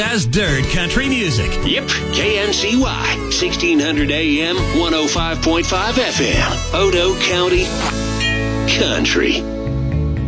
has dirt country music. Yep, KNCY, 1600 AM, 105.5 FM, Odo County Country.